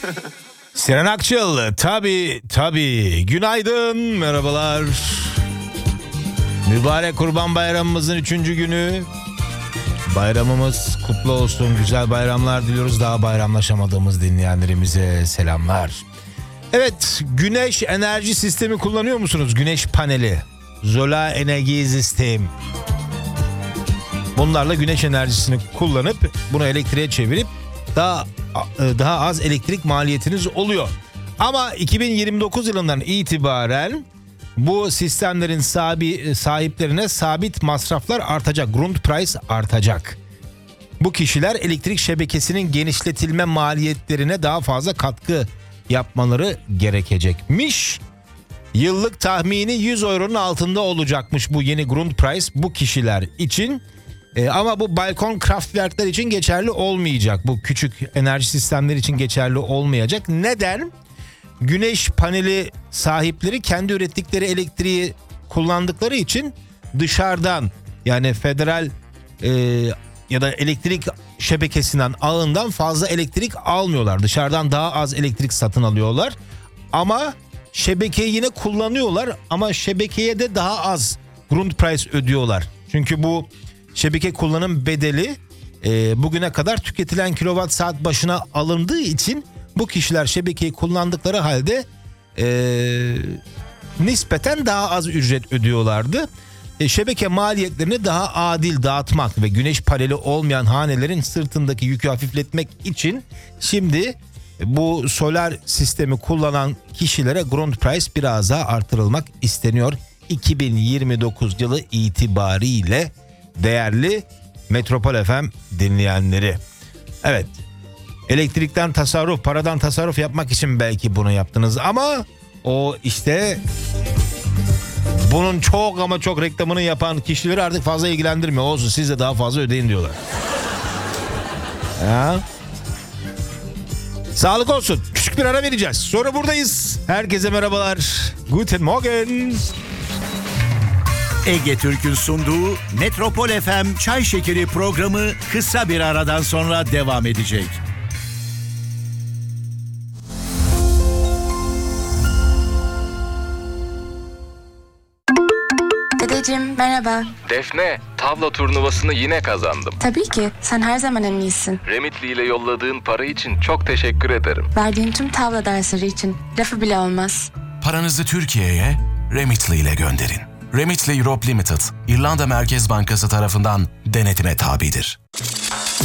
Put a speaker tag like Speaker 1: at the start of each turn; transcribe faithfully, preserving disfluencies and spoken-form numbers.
Speaker 1: Sinan Akçıl, tabii tabii. Günaydın, merhabalar. Mübarek Kurban Bayramımızın üçüncü günü. Bayramımız kutlu olsun, güzel bayramlar diliyoruz. Daha bayramlaşamadığımız dinleyenlerimize selamlar. Evet, güneş enerji sistemi kullanıyor musunuz? Güneş paneli, Zola Enerji Sistem. Bunlarla güneş enerjisini kullanıp bunu elektriğe çevirip daha daha az elektrik maliyetiniz oluyor. Ama iki bin yirmi dokuz yılından itibaren bu sistemlerin sahibi, sahiplerine sabit masraflar artacak. Grundpreis artacak. Bu kişiler elektrik şebekesinin genişletilme maliyetlerine daha fazla katkı yapmaları gerekecekmiş. Yıllık tahmini yüz euronun altında olacakmış bu yeni Grundpreis bu kişiler için. Ee, ama bu balkon kraftwerkler için geçerli olmayacak. Bu küçük enerji sistemleri için geçerli olmayacak. Neden? Güneş paneli sahipleri kendi ürettikleri elektriği kullandıkları için dışarıdan, yani federal e, ya da elektrik şebekesinden, ağından fazla elektrik almıyorlar. Dışarıdan daha az elektrik satın alıyorlar. Ama şebekeyi yine kullanıyorlar ama şebekeye de daha az Grundpreis ödüyorlar. Çünkü bu şebeke kullanım bedeli e, bugüne kadar tüketilen kilowatt saat başına alındığı için bu kişiler şebekeyi kullandıkları halde e, nispeten daha az ücret ödüyorlardı. E, şebeke maliyetlerini daha adil dağıtmak ve güneş paneli olmayan hanelerin sırtındaki yükü hafifletmek için şimdi bu solar sistemi kullanan kişilere Grundpreis biraz daha artırılmak isteniyor. iki bin yirmi dokuz yılı itibariyle değerli Metropol F M dinleyenleri. Evet, elektrikten tasarruf, paradan tasarruf yapmak için belki bunu yaptınız ama o işte bunun çok ama çok reklamını yapan kişileri artık fazla ilgilendirmiyor. Olsun, siz de daha fazla ödeyin diyorlar. Ya. Sağlık olsun. Küçük bir ara vereceğiz. Sonra buradayız. Herkese merhabalar. Guten Morgen.
Speaker 2: Ege Türk'ün sunduğu Metropol F M Çay Şekeri programı kısa bir aradan sonra devam edecek.
Speaker 3: Dedeciğim merhaba.
Speaker 4: Defne, tavla turnuvasını yine kazandım.
Speaker 3: Tabii ki, sen her zaman en iyisin.
Speaker 4: Remitly ile yolladığın para için çok teşekkür ederim.
Speaker 3: Verdiğin tüm tavla dersleri için lafı bile olmaz.
Speaker 5: Paranızı Türkiye'ye Remitly ile gönderin. Remitly Europe Limited, İrlanda Merkez Bankası tarafından denetime tabidir.